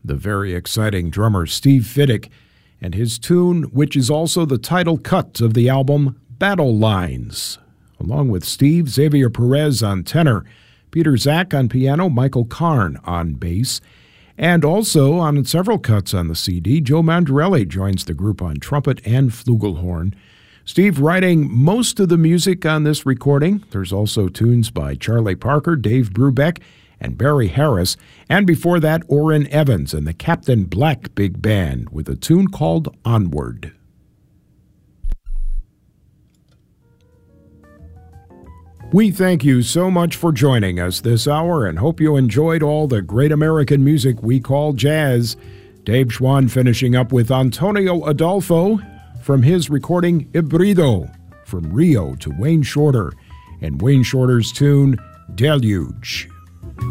the very exciting drummer Steve Fiddick, and his tune, which is also the title cut of the album, Battle Lines. Along with Steve, Xavier Perez on tenor, Peter Zach on piano, Michael Karn on bass, and also on several cuts on the CD, Joe Mandarelli joins the group on trumpet and flugelhorn. Steve writing most of the music on this recording. There's also tunes by Charlie Parker, Dave Brubeck, and Barry Harris, and before that, Orrin Evans and the Captain Black Big Band with a tune called Onward. We thank you so much for joining us this hour and hope you enjoyed all the great American music we call jazz. Dave Schwann finishing up with Antonio Adolfo from his recording Hybrido, from Rio to Wayne Shorter, and Wayne Shorter's tune Deluge.